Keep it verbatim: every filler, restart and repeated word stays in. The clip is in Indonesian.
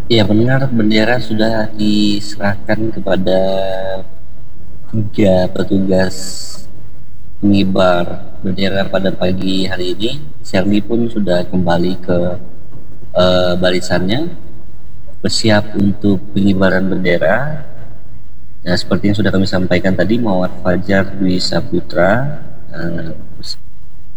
Ya benar, bendera sudah diserahkan kepada tiga petugas pengibar bendera pada pagi hari ini. Serdi pun sudah kembali ke eh, barisannya, bersiap untuk pengibaran bendera. Nah, seperti yang sudah kami sampaikan tadi, Muhammad Fajar Dwi Saputra eh,